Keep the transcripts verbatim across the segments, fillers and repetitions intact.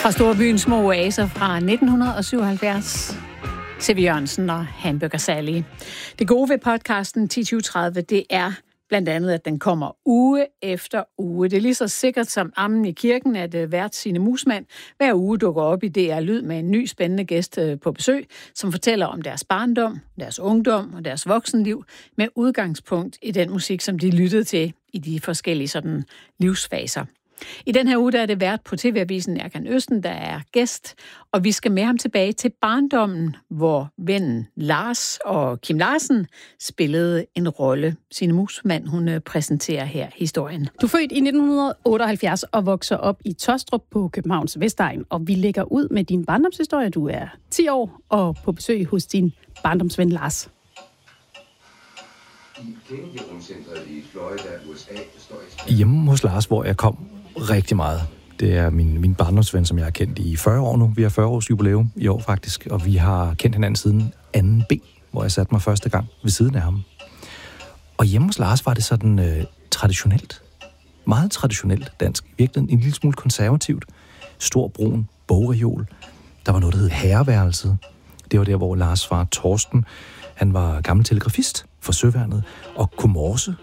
Fra storbyens små oaser fra nitten syvoghalvfjerds. C V Jørgensen og Hamburger Sally. Det gode ved podcasten ti tyve tredive, det er blandt andet, at den kommer uge efter uge. Det er lige så sikkert som ammen i kirken, at uh, vært Signe Musmand hver uge dukker op i D R Lyd med en ny spændende gæst uh, på besøg, som fortæller om deres barndom, deres ungdom og deres voksenliv med udgangspunkt i den musik, som de lyttede til i de forskellige sådan, livsfaser. I den her uge der er det vært på T V-avisen Erkan Østen, der er gæst, og vi skal med ham tilbage til barndommen, hvor vennen Lars og Kim Larsen spillede en rolle. Signe Musmand, hun præsenterer her historien. Du er født i nitten otteoghalvfjerds og vokser op i Taastrup på Københavns Vestegn, og vi lægger ud med din barndomshistorie. Du er ti år og på besøg hos din barndomsven Lars. Hjemme hos Lars, hvor jeg kom rigtig meget. Det er min, min barndomsven, som jeg har kendt i fyrre år nu. Vi har fyrre års jubilæum i år faktisk, og vi har kendt hinanden siden anden B, hvor jeg satte mig første gang ved siden af ham. Og hjemme hos Lars var det sådan øh, traditionelt. Meget traditionelt dansk. Virkelig en lille smule konservativt. Stor brun bogreol. Der var noget, der hed herreværelset. Det var der, hvor Lars far Torsten, han var gammel telegrafist for Søværnet og kunne morse.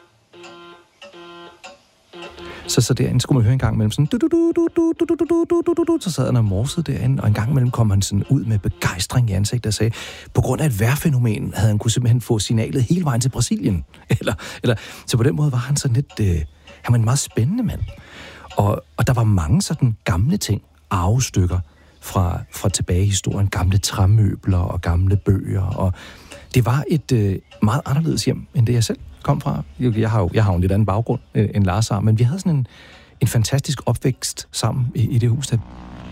Så, så derinde skulle man høre en gang imellem sådan, du, du, du, du, du, du, du, du, du, du, du, så sad han og morsede derinde, og en gang imellem kom han sådan ud med begejstring i ansigtet og sagde, på grund af et vejrfænomen havde han kunne simpelthen få signalet hele vejen til Brasilien. Eller, eller, så på den måde var han sådan lidt, øh, han var en meget spændende mand. Og, og der var mange sådan gamle ting, arvestykker fra, fra tilbage i historien, gamle træmøbler og gamle bøger, og det var et øh, meget anderledes hjem, end det jeg selv kom fra. Jeg har jo jeg har jo en lidt anden baggrund øh, end Lars har, men vi havde sådan en, en fantastisk opvækst sammen i, i det hus. Der.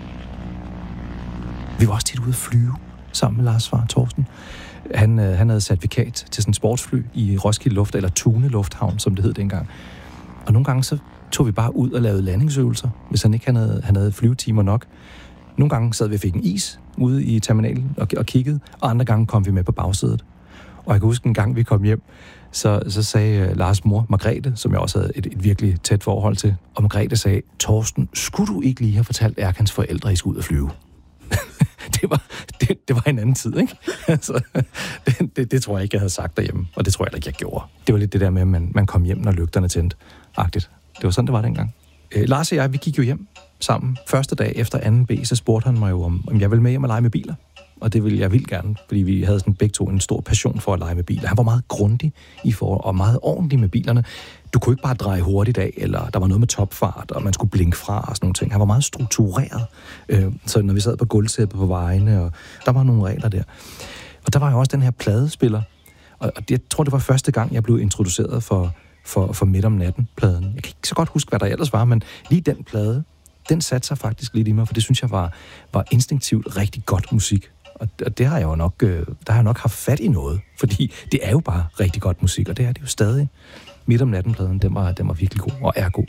Vi var også tit ude at flyve sammen med Lars far Torsten. Han, øh, han havde certifikat til sådan en sportsfly i Roskilde Luft, eller Tune Lufthavn, som det hed dengang. Og nogle gange så tog vi bare ud og lavede landingsøvelser, hvis han ikke han havde, han havde flyvetimer nok. Nogle gange sad vi og fik en is ude i terminalen og, og kiggede, og andre gange kom vi med på bagsædet. Og jeg kan huske en gang, vi kom hjem, så, så sagde Lars' mor, Margrethe, som jeg også havde et, et virkelig tæt forhold til, og Margrethe sagde, Torsten, skulle du ikke lige have fortalt Erkans forældre, at I skulle ud og flyve? det, var, det, det var en anden tid, ikke? altså, det, det, det tror jeg ikke, jeg havde sagt derhjemme, og det tror jeg ikke, jeg gjorde. Det var lidt det der med, at man, man kom hjem, når lygterne tændte-agtigt. Det var sådan, det var dengang. Øh, Lars og jeg, vi gik jo hjem sammen. Første dag efter anden B, så spurgte han mig jo, om, om jeg ville med hjem og lege med biler. Og det ville jeg vildt gerne, fordi vi havde sådan begge to en stor passion for at lege med biler. Han var meget grundig i for, og meget ordentlig med bilerne. Du kunne ikke bare dreje hurtigt af, eller der var noget med topfart, og man skulle blinke fra og sådan nogle ting. Han var meget struktureret. Øh, så når vi sad på gulvtæppet på vejene, og der var nogle regler der. Og der var jo også den her pladespiller. Og det, jeg tror, det var første gang, jeg blev introduceret for, for, for Midt om natten-pladen. Jeg kan ikke så godt huske, hvad der ellers var, men lige den plade, den satte sig faktisk lidt i mig, for det synes jeg var, var instinktivt rigtig godt musik. Og det har jeg jo nok, der har jeg nok haft fat i noget, fordi det er jo bare rigtig godt musik, og det er det jo stadig. Midt om natten-pladen, den var, den var virkelig god, og er god.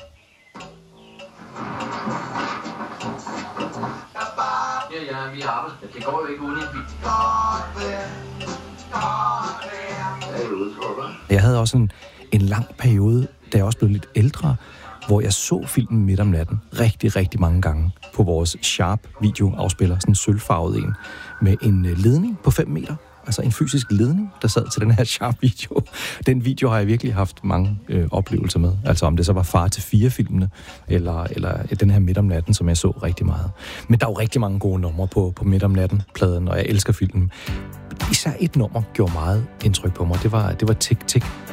Ja, ja, vi har det. Det går jo ikke uden en bil. Jeg havde også en, en lang periode, da jeg også blev lidt ældre, hvor jeg så filmen Midt om natten rigtig, rigtig mange gange på vores Sharp videoafspiller, sådan en sølvfarvet en, med en ledning på fem meter, altså en fysisk ledning, der sad til den her Sharp video. Den video har jeg virkelig haft mange øh, oplevelser med, altså om det så var Far til fire-filmene, eller, eller den her Midt om natten, som jeg så rigtig meget. Men der er jo rigtig mange gode numre på, på Midt om natten-pladen, og jeg elsker filmen. Især et nummer gjorde meget indtryk på mig, det var, det var Tik Tik